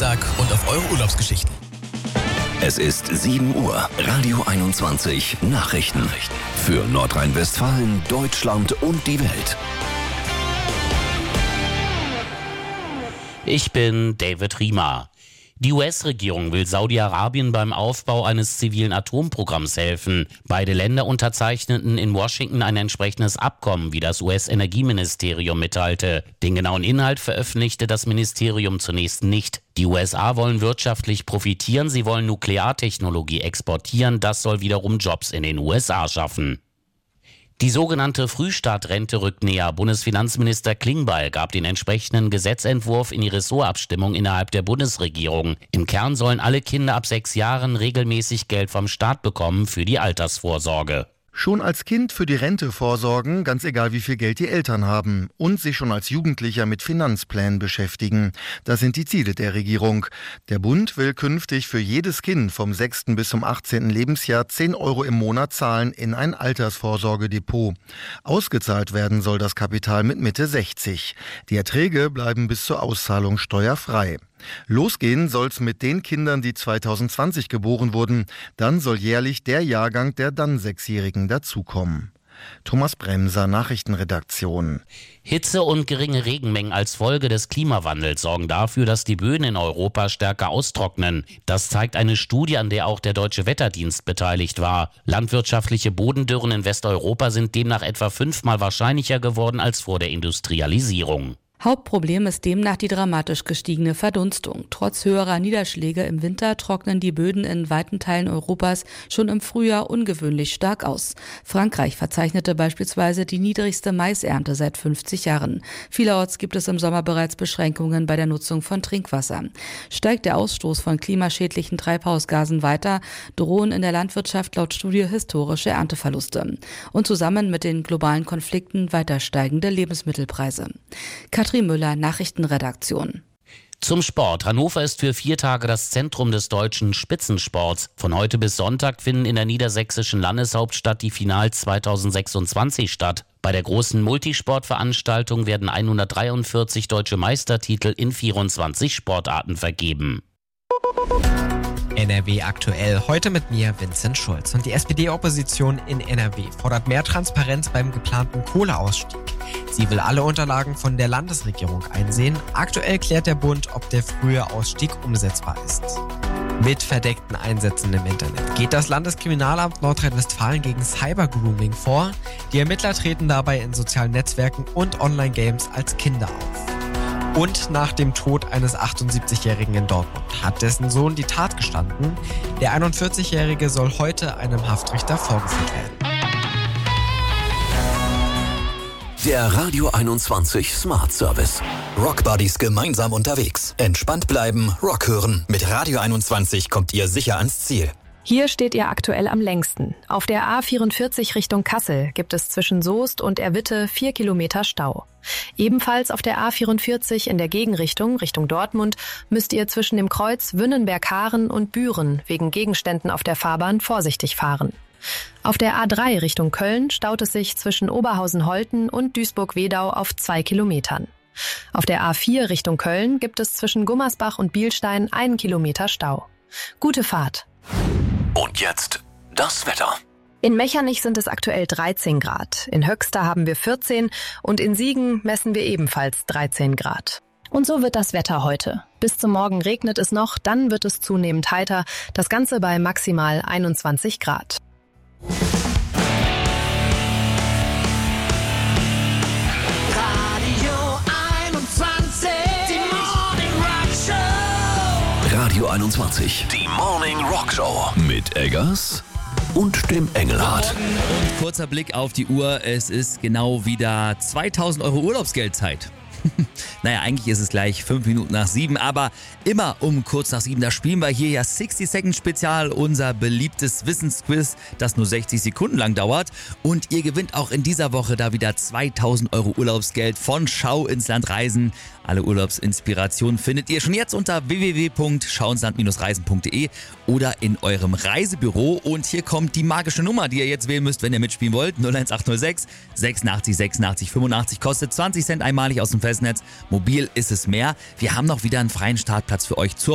Donnerstag und auf eure Urlaubsgeschichten. Es ist 7 Uhr. Radio 21 Nachrichten. Für Nordrhein-Westfalen, Deutschland und die Welt. Ich bin David Riemer. Die US-Regierung will Saudi-Arabien beim Aufbau eines zivilen Atomprogramms helfen. Beide Länder unterzeichneten in Washington ein entsprechendes Abkommen, wie das US-Energieministerium mitteilte. Den genauen Inhalt veröffentlichte das Ministerium zunächst nicht. Die USA wollen wirtschaftlich profitieren, sie wollen Nukleartechnologie exportieren, das soll wiederum Jobs in den USA schaffen. Die sogenannte Frühstartrente rückt näher. Bundesfinanzminister Klingbeil gab den entsprechenden Gesetzentwurf in die Ressortabstimmung innerhalb der Bundesregierung. Im Kern sollen alle Kinder ab 6 Jahren regelmäßig Geld vom Staat bekommen für die Altersvorsorge. Schon als Kind für die Rente vorsorgen, ganz egal wie viel Geld die Eltern haben. Und sich schon als Jugendlicher mit Finanzplänen beschäftigen. Das sind die Ziele der Regierung. Der Bund will künftig für jedes Kind vom 6. bis zum 18. Lebensjahr 10 € im Monat zahlen in ein Altersvorsorgedepot. Ausgezahlt werden soll das Kapital mit Mitte 60. Die Erträge bleiben bis zur Auszahlung steuerfrei. Losgehen soll's mit den Kindern, die 2020 geboren wurden. Dann soll jährlich der Jahrgang der dann 6-Jährigen dazukommen. Thomas Bremser, Nachrichtenredaktion. Hitze und geringe Regenmengen als Folge des Klimawandels sorgen dafür, dass die Böden in Europa stärker austrocknen. Das zeigt eine Studie, an der auch der Deutsche Wetterdienst beteiligt war. Landwirtschaftliche Bodendürren in Westeuropa sind demnach etwa 5-mal wahrscheinlicher geworden als vor der Industrialisierung. Hauptproblem ist demnach die dramatisch gestiegene Verdunstung. Trotz höherer Niederschläge im Winter trocknen die Böden in weiten Teilen Europas schon im Frühjahr ungewöhnlich stark aus. Frankreich verzeichnete beispielsweise die niedrigste Maisernte seit 50 Jahren. Vielerorts gibt es im Sommer bereits Beschränkungen bei der Nutzung von Trinkwasser. Steigt der Ausstoß von klimaschädlichen Treibhausgasen weiter, drohen in der Landwirtschaft laut Studie historische Ernteverluste. Und zusammen mit den globalen Konflikten weiter steigende Lebensmittelpreise. Katrin Müller, Nachrichtenredaktion. Zum Sport. Hannover ist für 4 Tage das Zentrum des deutschen Spitzensports. Von heute bis Sonntag finden in der niedersächsischen Landeshauptstadt die Finals 2026 statt. Bei der großen Multisportveranstaltung werden 143 deutsche Meistertitel in 24 Sportarten vergeben. NRW aktuell, heute mit mir, Vincent Schulz. Und die SPD-Opposition in NRW fordert mehr Transparenz beim geplanten Kohleausstieg. Sie will alle Unterlagen von der Landesregierung einsehen. Aktuell klärt der Bund, ob der frühe Ausstieg umsetzbar ist. Mit verdeckten Einsätzen im Internet geht das Landeskriminalamt Nordrhein-Westfalen gegen Cybergrooming vor. Die Ermittler treten dabei in sozialen Netzwerken und Online-Games als Kinder auf. Und nach dem Tod eines 78-Jährigen in Dortmund hat dessen Sohn die Tat gestanden. Der 41-Jährige soll heute einem Haftrichter vorgeführt werden. Der Radio 21 Smart Service. Rockbuddies gemeinsam unterwegs. Entspannt bleiben, Rock hören. Mit Radio 21 kommt ihr sicher ans Ziel. Hier steht ihr aktuell am längsten. Auf der A44 Richtung Kassel gibt es zwischen Soest und Erwitte 4 Kilometer Stau. Ebenfalls auf der A44 in der Gegenrichtung, Richtung Dortmund, müsst ihr zwischen dem Kreuz Wünnenberg-Haaren und Büren wegen Gegenständen auf der Fahrbahn vorsichtig fahren. Auf der A3 Richtung Köln staut es sich zwischen Oberhausen-Holten und Duisburg-Wedau auf 2 Kilometern. Auf der A4 Richtung Köln gibt es zwischen Gummersbach und Bielstein 1 Kilometer Stau. Gute Fahrt! Und jetzt das Wetter. In Mechernich sind es aktuell 13 Grad. In Höxter haben wir 14 und in Siegen messen wir ebenfalls 13 Grad. Und so wird das Wetter heute. Bis zum Morgen regnet es noch, dann wird es zunehmend heiter. Das Ganze bei maximal 21 Grad. Radio 21, die Morning Rock Show mit Eggers und dem Engelhardt. Und kurzer Blick auf die Uhr, es ist genau wieder 2000 € Urlaubsgeldzeit. Naja, eigentlich ist es gleich 5 Minuten nach 7, aber immer um kurz nach 7, da spielen wir hier ja 60 Second Spezial, unser beliebtes Wissensquiz, das nur 60 Sekunden lang dauert. Und ihr gewinnt auch in dieser Woche da wieder 2000 € Urlaubsgeld von Schau ins Land Reisen. Alle Urlaubsinspirationen findet ihr schon jetzt unter www.schauinsland-reisen.de oder in eurem Reisebüro. Und hier kommt die magische Nummer, die ihr jetzt wählen müsst, wenn ihr mitspielen wollt. 01806 86 86 85, kostet 20 Cent einmalig aus dem Festnetz. Mobil ist es mehr. Wir haben noch wieder einen freien Startplatz für euch zur